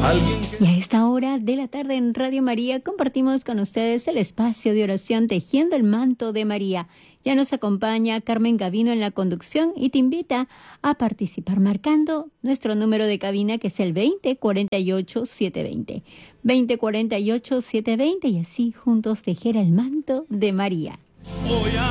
Y a esta hora de la tarde en Radio María compartimos con ustedes el espacio de oración Tejiendo el Manto de María. Ya nos acompaña Carmen Gavino en la conducción y te invita a participar marcando nuestro número de cabina, que es el 2048-720. 2048-720, y así juntos tejer el manto de María.